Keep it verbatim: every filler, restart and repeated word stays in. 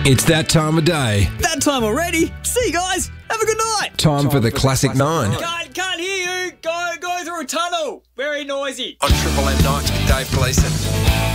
It's that time of day. That time already? See you guys. Have a good night. Time, time for the for Classic, the classic Nine. Nine. Can't, can't hear you. Go, go through a tunnel. Very noisy. On Triple M Nights with Dave Gleeson.